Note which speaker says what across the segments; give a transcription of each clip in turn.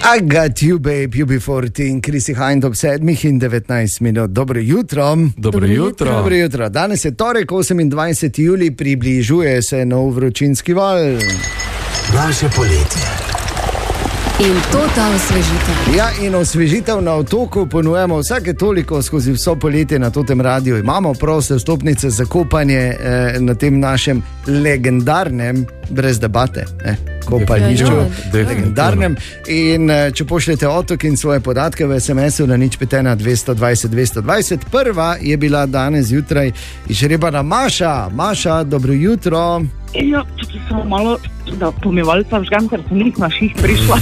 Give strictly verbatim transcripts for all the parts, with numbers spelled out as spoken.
Speaker 1: I got you, babe, you before teen, Krisi Hind ob sedmih in devetnajst minut. Dobro jutro.
Speaker 2: Dobro jutro.
Speaker 1: Dobro jutro. Danes je torek, osemindvajseti julij, približuje se nov vročinski val.
Speaker 3: Naše poletje.
Speaker 4: In to ta osvežitev.
Speaker 1: Ja, in osvežitev na otoku ponujemo vsake toliko skozi vso poletje na totem radiju. Imamo proste vstopnice za kopanje eh, na tem našem legendarnem, brez debate, eh, kopališču,
Speaker 4: Ja, ja.
Speaker 1: legendarnem. In eh, če pošljete otok in svoje podatke v es em esu na nič pet ena dvesto dvajset dvesto dvajset, prva je bila danes zjutraj izžrebana Maša. Maša, dobro jutro.
Speaker 5: Ja, če samo malo, da pomivalca vžgam, ker sem nik na ših prišla.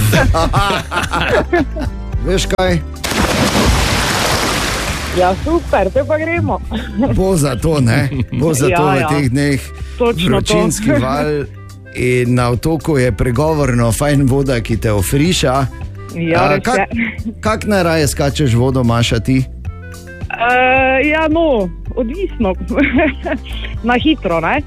Speaker 1: Veš kaj?
Speaker 5: Ja, super, te pa gremo.
Speaker 1: Bo za to, ne? Bo za to
Speaker 5: Ja,
Speaker 1: v
Speaker 5: ja.
Speaker 1: teh dneh
Speaker 5: Točno
Speaker 1: vročinski
Speaker 5: to.
Speaker 1: val in na otoku je pregovorno fajn voda, ki te ofriša.
Speaker 5: Ja,
Speaker 1: A,
Speaker 5: res
Speaker 1: kak,
Speaker 5: je.
Speaker 1: kak najraje skačeš vodo, Maša, ti?
Speaker 5: Uh, ja, no, odvisno. Na hitro, ne?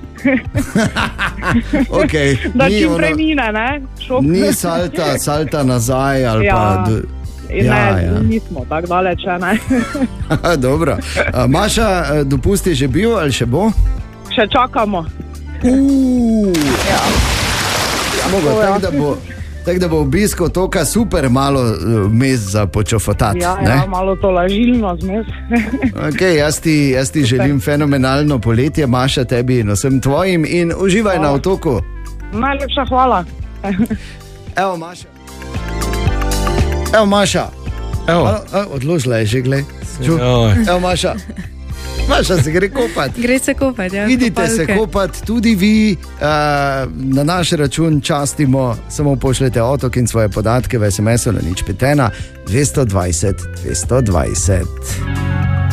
Speaker 1: Okay.
Speaker 5: Da
Speaker 1: Ni
Speaker 5: čim
Speaker 1: ono-
Speaker 5: prej mine, ne? Šok.
Speaker 1: Ni salta, salta nazaj ali
Speaker 5: Ja.
Speaker 1: pa... D-
Speaker 5: In
Speaker 1: Ja,
Speaker 5: ne,
Speaker 1: ja.
Speaker 5: nismo tako daleč, ne?
Speaker 1: Dobro. A, Maša, dopust je že bil ali še bo?
Speaker 5: Še čakamo.
Speaker 1: Uuu.
Speaker 5: Ja.
Speaker 1: Mogo,
Speaker 5: to ja.
Speaker 1: tako da bo... Tako da bo obisk otoka super malo mes za počofotati.
Speaker 5: Ja, ja, malo to lažilno zmes.
Speaker 1: Okay, jaz, ti, jaz ti želim fenomenalno poletje, Maša, tebi in vsem tvojim, in uživaj
Speaker 5: Hvala.
Speaker 1: na otoku.
Speaker 5: Najlepša hvala.
Speaker 1: Evo, Maša. Evo, Maša.
Speaker 2: Evo.
Speaker 1: Malo, a, odložila je že, glej. Ču.
Speaker 2: Joj.
Speaker 1: Evo, Maša. Maša se gre kopati.
Speaker 4: Gre se kopati, ja.
Speaker 1: Idite se
Speaker 4: kopalke.
Speaker 1: kopati, tudi vi, uh, na naš račun častimo, samo pošljete otok in svoje podatke v es em esu na nič pet ena dvesto dvajset dvesto dvajset.